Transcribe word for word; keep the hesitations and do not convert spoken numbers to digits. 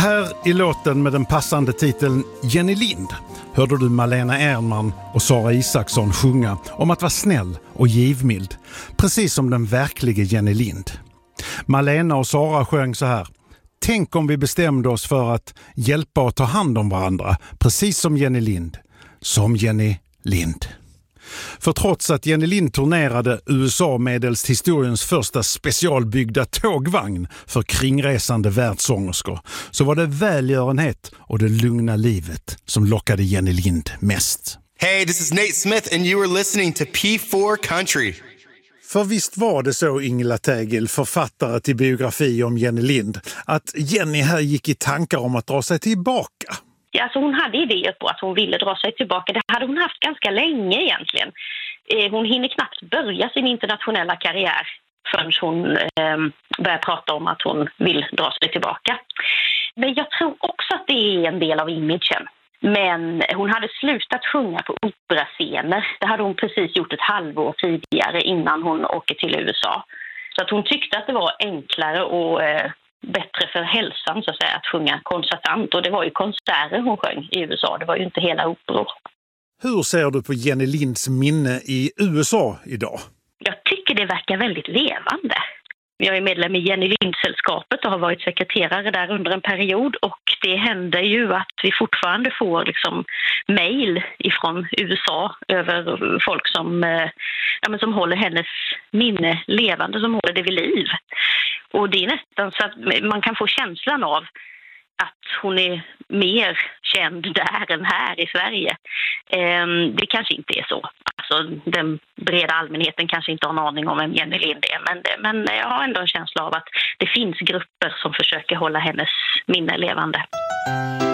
Här i låten med den passande titeln Jenny Lind hörde du Malena Ernman och Sara Isaksson sjunga om att vara snäll och givmild, precis som den verkliga Jenny Lind. Malena och Sara sjöng så här: tänk om vi bestämde oss för att hjälpa och ta hand om varandra, precis som Jenny Lind, som Jenny Lind. För trots att Jenny Lind turnerade U S A medelst historiens första specialbyggda tågvagn för kringresande världssångerskor, så var det välgörenhet och det lugna livet som lockade Jenny Lind mest. Hey, this is Nate Smith and you are listening to P four Country. För visst var det så, Ingela Tägel, författare till biografi om Jenny Lind, att Jenny här gick i tankar om att dra sig tillbaka. Ja, alltså hon hade idéer på att hon ville dra sig tillbaka. Det hade hon haft ganska länge egentligen. Eh, hon hinner knappt börja sin internationella karriär förrän hon eh, börjar prata om att hon vill dra sig tillbaka. Men jag tror också att det är en del av imagen. Men hon hade slutat sjunga på operascener. Det hade hon precis gjort ett halvår tidigare innan hon åker till U S A. Så att hon tyckte att det var enklare och eh, bättre för hälsan så att säga att sjunga konsertant. Och det var ju konserter hon sjöng i U S A. Det var ju inte hela operor. Hur ser du på Jenny Linds minne i U S A idag? Jag tycker det verkar väldigt levande. Jag är medlem i Jenny Lind-sällskapet och har varit sekreterare där under en period, och det händer ju att vi fortfarande får liksom mejl ifrån U S A över folk som, ja, men som håller hennes minne levande, som håller det vid liv. Och det är nästan så att man kan få känslan av att hon är mer känd där än här i Sverige. Det kanske inte är så. Alltså, den breda allmänheten kanske inte har en aning om vem Jenny Lind är. Men, det, men jag har ändå en känsla av att det finns grupper som försöker hålla hennes minne levande.